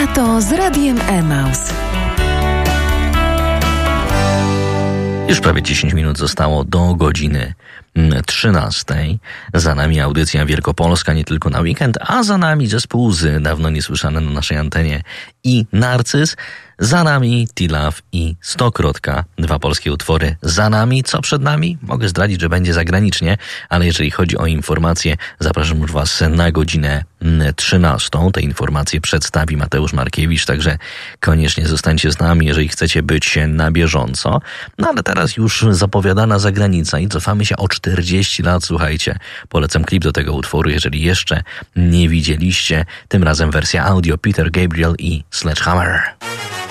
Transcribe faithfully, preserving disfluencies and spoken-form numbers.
Lato z Radiem Emaus. Już prawie dziesięć minut zostało do godziny trzynastej. Za nami audycja wielkopolska nie tylko na weekend, a za nami zespół z dawno niesłyszany na naszej antenie i Narcyz. Za nami T-Love i Stokrotka. Dwa polskie utwory za nami. Co przed nami? Mogę zdradzić, że będzie zagranicznie, ale jeżeli chodzi o informacje, zapraszam już Was na godzinę trzynastą. Te informacje przedstawi Mateusz Markiewicz, także koniecznie zostańcie z nami, jeżeli chcecie być na bieżąco. No ale teraz już zapowiadana zagranica i cofamy się o czterdzieści lat. Słuchajcie, polecam klip do tego utworu, jeżeli jeszcze nie widzieliście. Tym razem wersja audio Peter Gabriel i Sledgehammer.